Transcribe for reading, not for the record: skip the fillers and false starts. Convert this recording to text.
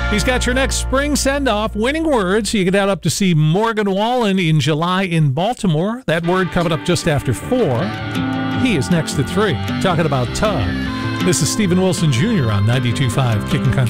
He's got your next spring send-off, Winning Words. You get out up to see Morgan Wallen in July in Baltimore. That word coming up just after 4. He is next at 3, talking about Tug. This is Stephen Wilson Jr. on 92.5 Kicking Country.